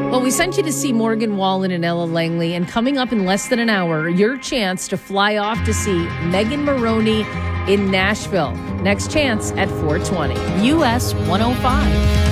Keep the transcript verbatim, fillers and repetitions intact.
Well, we sent you to see Morgan Wallen and Ella Langley, and coming up in less than an hour, your chance to fly off to see Megan Maroney in Nashville. Next chance at four twenty. U S one oh five.